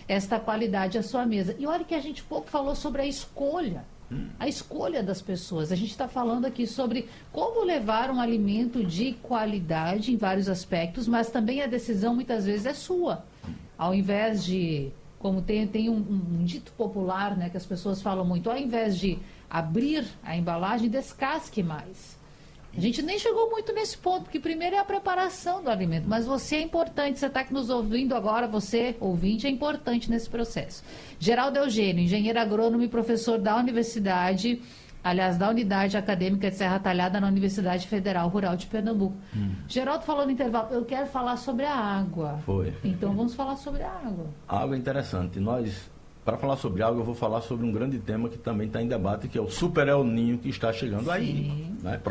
esta qualidade à sua mesa. E olha que a gente pouco falou sobre a escolha. A escolha das pessoas. A gente está falando aqui sobre como levar um alimento de qualidade em vários aspectos, mas também a decisão muitas vezes é sua. Ao invés de, como tem um dito popular, né, que as pessoas falam muito, ao invés de abrir a embalagem, descasque mais. A gente nem chegou muito nesse ponto, porque primeiro é a preparação do alimento, mas você é importante, você está aqui nos ouvindo agora, você, ouvinte, é importante nesse processo. Geraldo Eugênio, engenheiro agrônomo e professor da Universidade, aliás, da Unidade Acadêmica de Serra Talhada na Universidade Federal Rural de Pernambuco. Geraldo falou no intervalo, eu quero falar sobre a água. Foi. Então vamos falar sobre a água. A água é interessante. Para falar sobre água, eu vou falar sobre um grande tema que também está em debate, que é o Super El Niño que está chegando aí. Né?